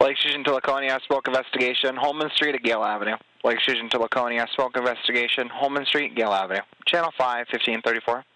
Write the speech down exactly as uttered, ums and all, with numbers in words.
Lake Fusion to Laconia, smoke investigation, Holman Street at Gale Avenue. Lake Fusion to Laconia, smoke investigation, Holman Street, Gale Avenue. Channel five, fifteen thirty-four.